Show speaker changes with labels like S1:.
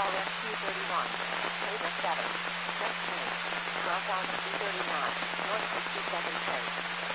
S1: RFQ31, Table 7, Just Change, 12,239, North 62nd Place.